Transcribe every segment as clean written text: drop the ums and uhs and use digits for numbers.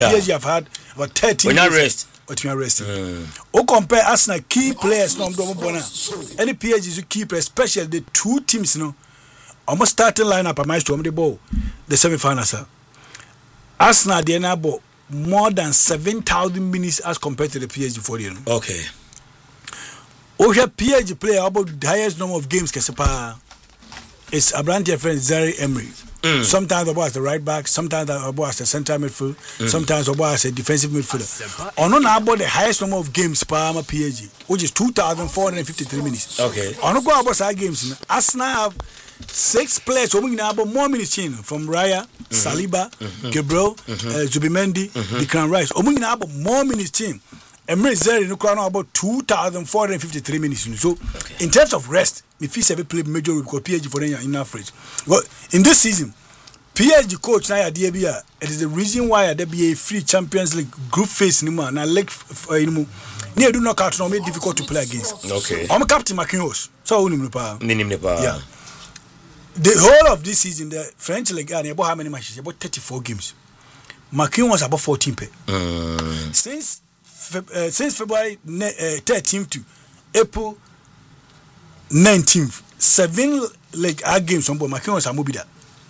PSG have had about 13 rest. But you are resting. O compare Arsenal key players no any PSG key players, especially the two teams almost starting lineup am I to the ball the semi-finals. Arsenal they now more than 7,000 minutes as compared to the PSG for you. Okay. O have PSG player about the highest number of games kesepa. It's a brand friend Zari Emery. Sometimes Obo as the right back, sometimes Obo as the central midfield, sometimes Obo as a defensive midfielder. On about the highest number of games per PSG, which is 2,453 minutes. Okay. On about side games, Arsenal have 6 players who have more minutes from Raya, Saliba, Gabriel, Zubimendi, Declan Rice. Who have more minutes. Emery Zeri no crown about 2,453 minutes. So in terms of rest, if he ever play major because PSG for them in average. Well, in this season, PSG coach na idea it is the reason why there be a free Champions League group phase anymore. Now leg anymore. Near do not count no make difficult to play against. Okay. I'm captain Marquinhos. So yeah. The whole of this season, the French league are about how many matches? About 34 games. Marquinhos about 14 pay. Since February 13th to April 19th, 7 league games on board Marquinhos and Mobida.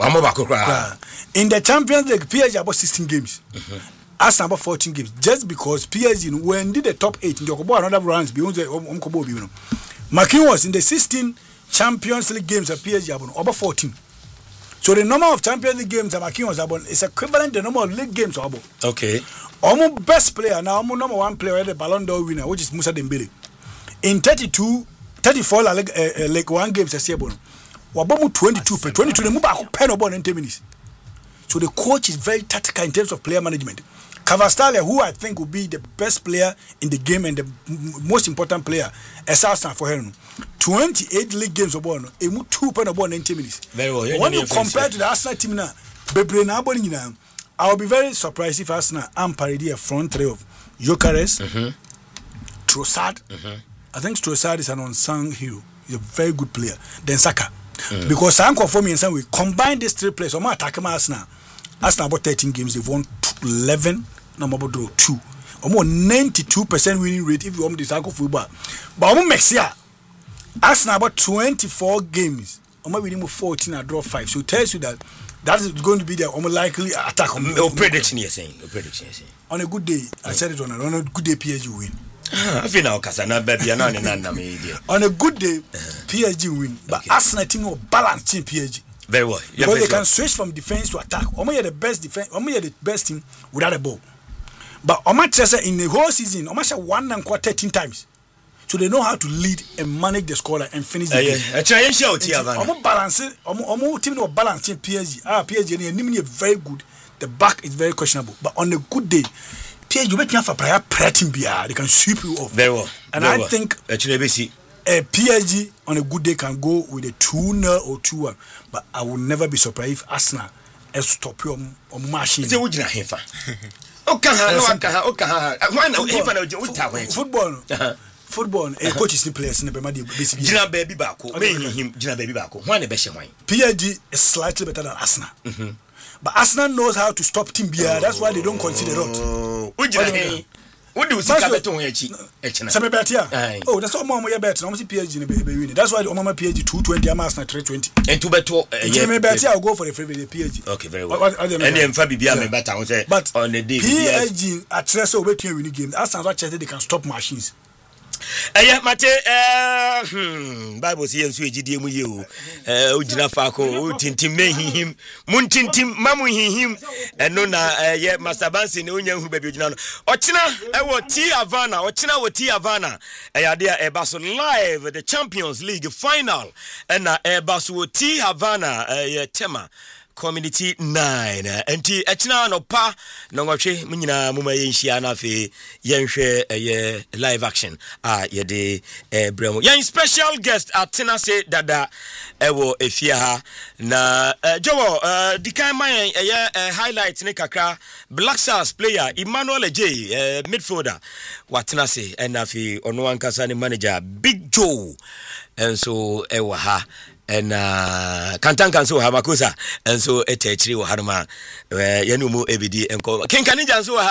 In the Champions League, PSG about 16 games. Arsenal about 14 games. Just because PSG when did the top 8 in the another rounds beyond the Marquinhos in the 16 Champions League games at PSG about 14. So the number of Champions League games that Marquinhos about is equivalent to the number of league games about. Okay. Almost best player now, number 1 player, the Ballon d'Or winner, which is Moussa Dembele. In 34 League 1 games, I Wabomu 22 the move pen about 90 minutes. So the coach is very tactical in terms of player management. Cavastalia, who I think will be the best player in the game and the most important player, as Arsenal for him. 28 league games about a 2 pen about 90 minutes. Very well. When you compare to the Arsenal team now, I'll be very surprised if Arsenal am parody a front three of Gyökeres, Trossard. I think Trossard is an unsung hero. He's a very good player. Then Saka. Because Sanko for me and Sam we combine these 3 players. I'm attacking Arsenal. Arsenal about 13 games. They've won 11. Number 2. Almost 92% winning rate if you want the Sanko football. But almost next year, Arsenal about 24 games. Almost winning 14 and draw 5. So it tells you that is going to be their likely attack. Prediction you're saying. On a good day, I said it on a good day, PSG win. I feel now, Casana, baby, on a good day, PSG win. But Arsenal team will balance team PSG. Very well. Because they can switch from defense to attack. Omo the best defense. Omo the best team without a ball. But Omo in the whole season, Omo 1 and 13 times. So they know how to lead and manage the score and finish the game. Omo balance. Omo team will balance PSG. PSG is very good. The back is very questionable. But on a good day, PSG will be for prayer pretting beer. They can sweep you off. Very well. And I think PSG on a good day can go with a 2-0 or 2-1. But I will never be surprised if Arsenal stop you on machine. Football, a coach is the players in the basically. PSG is slightly better than Arsenal. But Arsenal knows how to stop Team Bia. That's why they don't consider it. What do you say? Oh, that's all Mama bet. I'm PSG winning. That's why the Mama PSG 220, I'm Arsenal 320. And to bet I'll go for the favorite PSG. Okay, very well. And then Fabia better. But on the day PSG at Treso wait to win the game. Arsenal actually they can stop machines. Mate Bible say enso ejidie mu ye o ojina faako o tintim na hihim mun tintim mamu hihim eno na ye masabansi ne onya hu ba bi ojina no ochina wo T Havana ade a eba so live the Champions League final na eba so T Havana ye tema Community 9 enti echina no pa no ngwahwe munyina muma yenhia na afi yenhwe live action ye de bremo yen special guest atena say dada ewo efia ha na jowo dikan man highlight ne kakra Black Stars player Emmanuel J midfielder watena say na afi ono ankasa ne manager Big Joe enso ɛwɔ ha ɛna kantankan so ha makosa enso ɛtɛkyiri wɔ ha no ma yɛne mu ebidi enko kenkane gya nso wɔ ha